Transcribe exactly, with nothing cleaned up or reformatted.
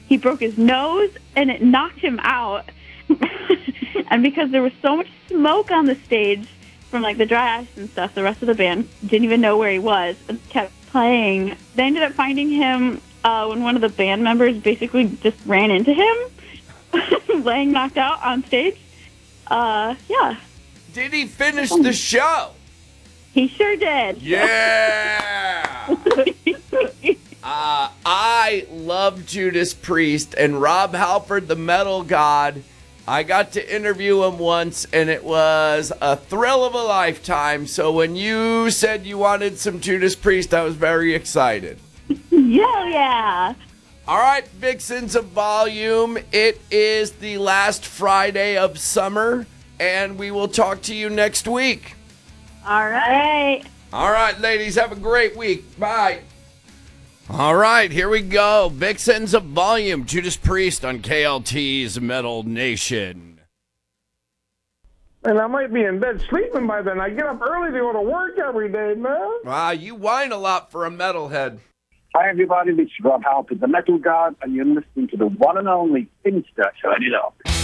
he broke his nose, and it knocked him out. And because there was so much smoke on the stage from like the dry ice and stuff, the rest of the band didn't even know where he was and kept playing. They ended up finding him uh, when one of the band members basically just ran into him, laying knocked out on stage. Uh, yeah. Did he finish the show? He sure did. Yeah! uh, I love Judas Priest, and Rob Halford, the metal god, I got to interview him once, and it was a thrill of a lifetime. So when you said you wanted some Judas Priest, I was very excited. Yeah, yeah. All right, Vixens of Volume, it is the last Friday of summer, and we will talk to you next week. All right. All right, ladies, have a great week. Bye. All right, here we go. Vixens of Volume, Judas Priest on K L T's Metal Nation. And I might be in bed sleeping by then. I get up early to go to work every day, man. Wow, you whine a lot for a metalhead. Hi, everybody. This is Rob Halford, the Metal God, and you're listening to the one and only Finster. Turn it up.